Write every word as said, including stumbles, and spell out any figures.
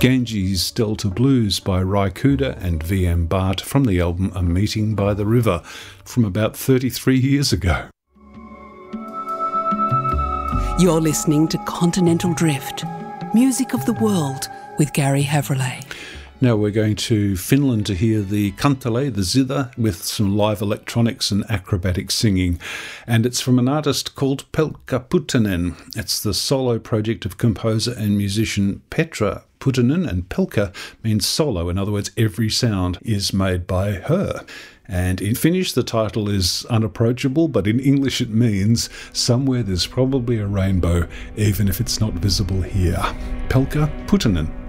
Ganges Delta Blues by Ry Cooder and V M Bart from the album A Meeting by the River from about thirty-three years ago. You're listening to Continental Drift, music of the world with Gary Havrillay. Now we're going to Finland to hear the kantele, the zither, with some live electronics and acrobatic singing. And it's from an artist called Pelkka Putinen. It's the solo project of composer and musician Petra Putinen, and Pelkka means solo. In other words, every sound is made by her. And in Finnish, the title is unapproachable, but in English it means somewhere there's probably a rainbow, even if it's not visible here. Pelkka Putinen.